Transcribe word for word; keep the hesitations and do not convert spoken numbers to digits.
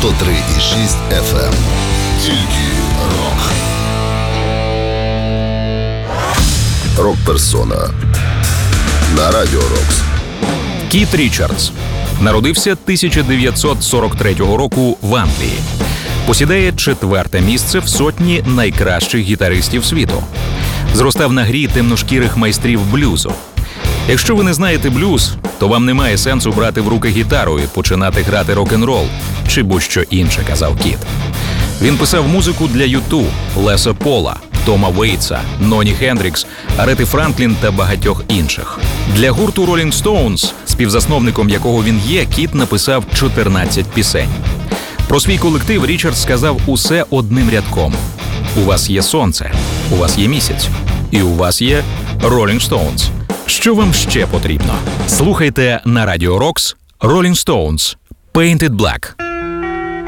сто три і шість еф ем. Тільки рок. Рок-персона на Радіо Рокс. Кіт Річардс народився тисяча дев'ятсот сорок третього року в Англії. Посідає четверте місце в сотні найкращих гітаристів світу. Зростав на грі темношкірих майстрів блюзу. Якщо ви не знаєте блюз, то вам немає сенсу брати в руки гітару і починати грати рок-н-рол чи будь-що інше, казав Кіт. Він писав музику для ю ту, Леса Пола, Тома Вейтса, Ноні Хендрікс, Арети Франклін та багатьох інших. Для гурту Rolling Stones, співзасновником якого він є, Кіт написав чотирнадцять пісень. Про свій колектив Річардс сказав усе одним рядком. У вас є сонце, у вас є місяць, і у вас є Rolling Stones. Що вам ще потрібно? Слухайте на Радіо Рокс Rolling Stones, Painted Black.